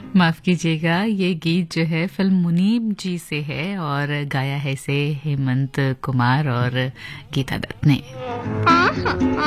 माफ कीजिएगा, ये गीत जो है फिल्म मुनीब जी से है और गाया है इसे हेमंत कुमार और गीता दत्त ने।